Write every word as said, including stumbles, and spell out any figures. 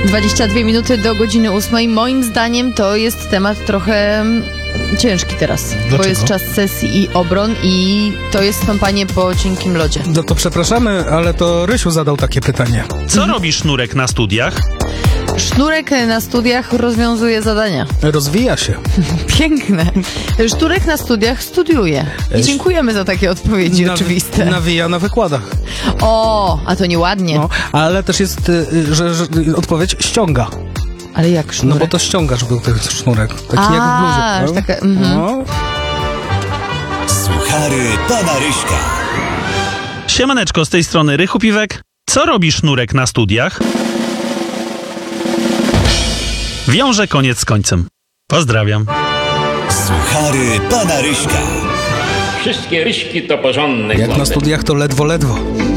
dwadzieścia dwie minuty do godziny ósmej. Moim zdaniem to jest temat trochę ciężki teraz. Dlaczego? Bo jest czas sesji i obron i to jest stąpanie po cienkim lodzie. No to przepraszamy, ale to Rysiu zadał takie pytanie. Co robi Sznurek na studiach? Sznurek na studiach rozwiązuje zadania. Rozwija się. Piękne. Sznurek na studiach studiuje. I dziękujemy za takie odpowiedzi Nawi- oczywiste. Nawija na wykładach. O, a to nieładnie. No, ale też jest, y, że, że odpowiedź ściąga. Ale jak sznurek? No bo to ściągasz był ten sznurek. Taki A, jak w bluzie. aż prawda? taka, mhm. No. Suchary pana Ryśka. Siemaneczko, z tej strony Rychu Piwek. Co robi Sznurek na studiach? Wiąże koniec z końcem. Pozdrawiam. Suchary pana Ryśka. Wszystkie ryśki to porządny Jak na chłopak. studiach to ledwo, ledwo.